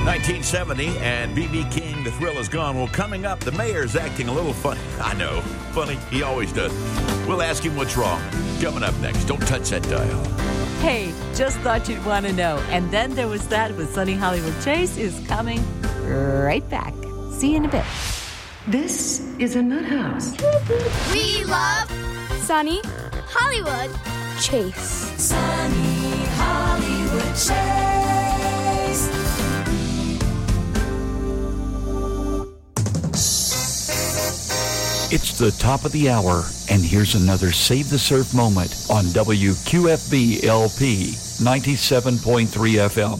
1970 and B.B. King, The Thrill Is Gone. Well, coming up, the mayor's acting a little funny. I know, funny. He always does. We'll ask him what's wrong. Coming up next. Don't touch that dial. Hey, just thought you'd want to know. And then there was that with Sunny Hollywood Chase is coming right back. See you in a bit. This is a nut house. We love Sunny Hollywood Chase. Sunny Hollywood Chase. It's the top of the hour, and here's another Save the Surf moment on WQFB LP 97.3 FM.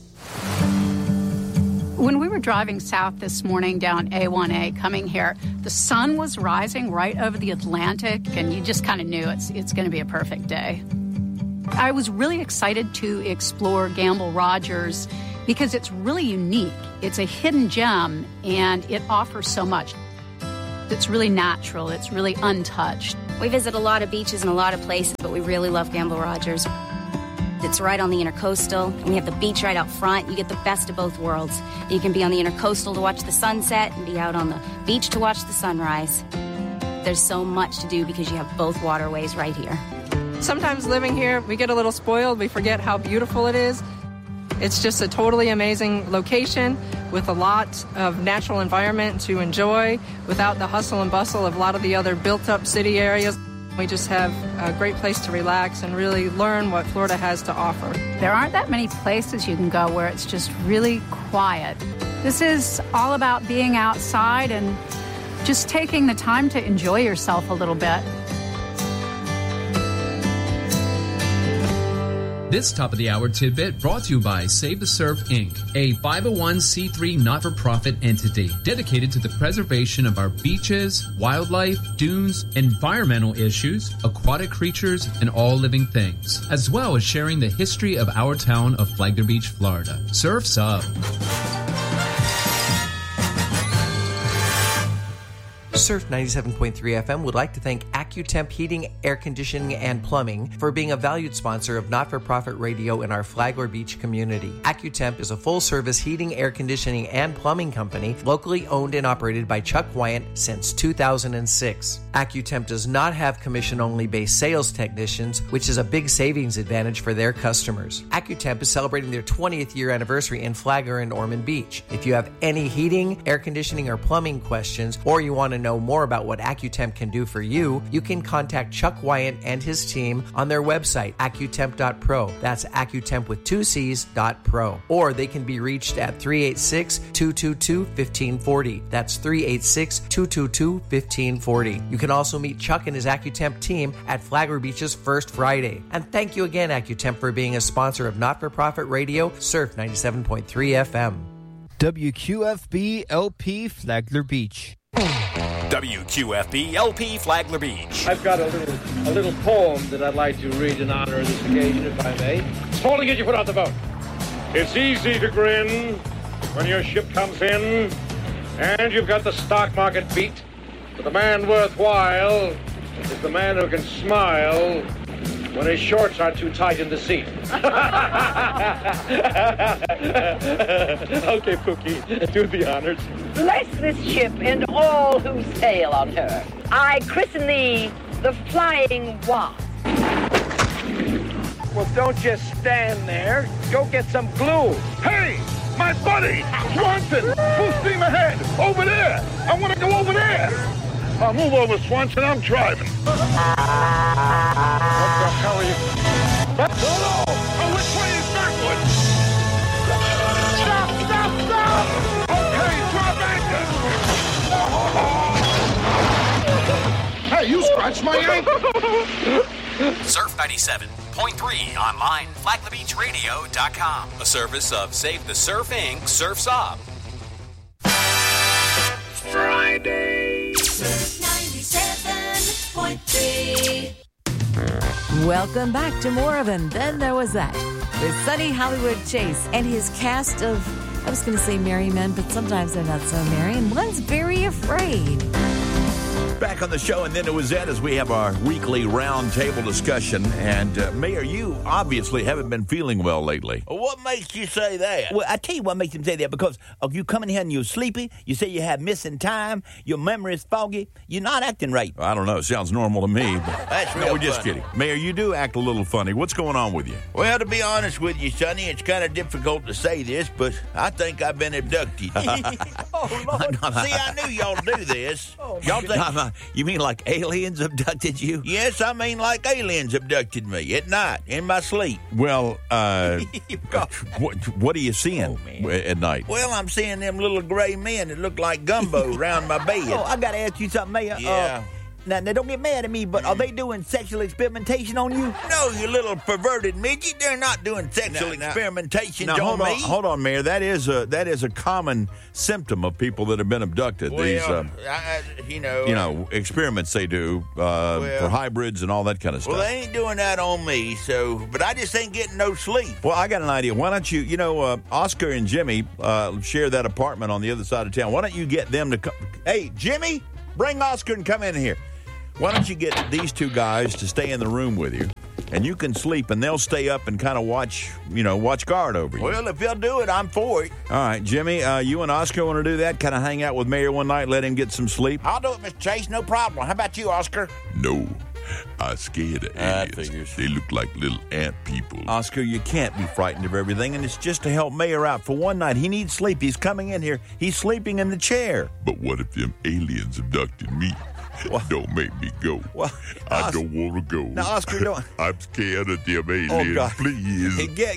When we were driving south this morning down A1A coming here, the sun was rising right over the Atlantic, and you just kind of knew it's going to be a perfect day. I was really excited to explore Gamble Rogers because it's really unique. It's a hidden gem, and it offers so much. It's really natural. It's really untouched. We visit a lot of beaches and a lot of places, but we really love Gamble Rogers. It's right on the Intercoastal, and we have the beach right out front. You get the best of both worlds. You can be on the Intercoastal to watch the sunset and be out on the beach to watch the sunrise. There's so much to do because you have both waterways right here. Sometimes living here, we get a little spoiled. We forget how beautiful it is. It's just a totally amazing location with a lot of natural environment to enjoy without the hustle and bustle of a lot of the other built-up city areas. We just have a great place to relax and really learn what Florida has to offer. There aren't that many places you can go where it's just really quiet. This is all about being outside and just taking the time to enjoy yourself a little bit. This top-of-the-hour tidbit brought to you by Save the Surf, Inc., a 501c3 not-for-profit entity dedicated to the preservation of our beaches, wildlife, dunes, environmental issues, aquatic creatures, and all living things, as well as sharing the history of our town of Flagler Beach, Florida. Surf's up. Surf 97.3 FM would like to thank AccuTemp Heating, Air Conditioning, and Plumbing for being a valued sponsor of not-for-profit radio in our Flagler Beach community. AccuTemp is a full-service heating, air conditioning, and plumbing company locally owned and operated by Chuck Wyant since 2006. AccuTemp does not have commission-only based sales technicians, which is a big savings advantage for their customers. AccuTemp is celebrating their 20th year anniversary in Flagler and Ormond Beach. If you have any heating, air conditioning, or plumbing questions, or you want to know more about what AccuTemp can do for you, you can contact Chuck Wyant and his team on their website, accutemp.pro. That's AccuTemp with 2 C's.pro. Or they can be reached at 386-222-1540. That's 386-222-1540. You can also meet Chuck and his AccuTemp team at Flagler Beach's First Friday. And thank you again, AccuTemp, for being a sponsor of Not-for-Profit Radio, Surf 97.3 FM. WQFB LP Flagler Beach. WQFB LP Flagler Beach. I've got a little poem that I'd like to read in honor of this occasion, if I may. It's time to get you put out the boat. It's easy to grin when your ship comes in and you've got the stock market beat. But the man worthwhile is the man who can smile when his shorts aren't too tight in the seat. Okay, Pookie, do the honors. Bless this ship and all who sail on her. I christen thee the Flying Wasp. Well, don't just stand there. Go get some glue. Hey, my buddy, Swanson, full steam ahead. Over there. I want to go over there. I'll move over, Swanson. I'm driving. What the hell are you? No! Oh, which way is backward? Stop! Okay, drop anchor. Hey, you scratched my ankle. Surf 97.3 online, FlaglerBeachRadio.com. A service of Save the Surf, Inc., Surf's Up. Friday. Surf 97.3. Welcome back to more of And Then There Was That with Sunny Hollywood Chase and his cast of, I was going to say merry men, but sometimes they're not so merry, and one's very afraid. Back on the show, and then it was as we have our weekly roundtable discussion. And Mayor, you obviously haven't been feeling well lately. What makes you say that? Well, I tell you what makes him say that, because you come in here and you're sleepy, you say you have missing time, your memory is foggy, you're not acting right. I don't know. It sounds normal to me. But That's real no, we're just funny. kidding. Mayor, you do act a little funny. What's going on with you? Well, to be honest with you, Sonny, it's kind of difficult to say this, but I think I've been abducted. Oh, Lord. See, I knew y'all do this. Y'all think... You mean like aliens abducted you? Yes, I mean like aliens abducted me at night, in my sleep. Well, what are you seeing at night? Well, I'm seeing them little gray men that look like gumbo around my bed. Oh, I got to ask you something, Mayor. Yeah. Now, don't get mad at me, but are they doing sexual experimentation on you? No, you little perverted midget. They're not doing sexual experimentations on me. Hold on, Mayor. That is a common symptom of people that have been abducted. Well, These, experiments they do for hybrids and all that kind of stuff. Well, they ain't doing that on me, but I just ain't getting no sleep. Well, I got an idea. Why don't you, Oscar and Jimmy share that apartment on the other side of town. Why don't you get them to come? Hey, Jimmy, bring Oscar and come in here. Why don't you get these two guys to stay in the room with you, and you can sleep, and they'll stay up and kind of watch guard over you. Well, if they'll do it, I'm for it. All right, Jimmy, you and Oscar want to do that? Kind of hang out with Mayor one night, let him get some sleep? I'll do it, Mr. Chase, no problem. How about you, Oscar? No, I'm scared of aliens. They look like little ant people. Oscar, you can't be frightened of everything, and it's just to help Mayor out for one night. He needs sleep. He's coming in here. He's sleeping in the chair. But what if them aliens abducted me? Well, don't make me go. Well, I don't want to go. Now, Oscar, don't. I'm scared of them aliens. Oh, God. Please. Hey,